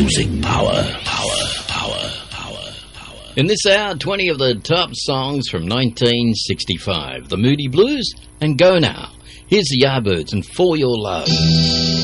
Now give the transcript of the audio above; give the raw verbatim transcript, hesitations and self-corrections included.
Music power, power, power, power, power. In this hour, twenty of the top songs from nineteen sixty-five. The Moody Blues and Go Now. Here's the Yardbirds and For Your Love.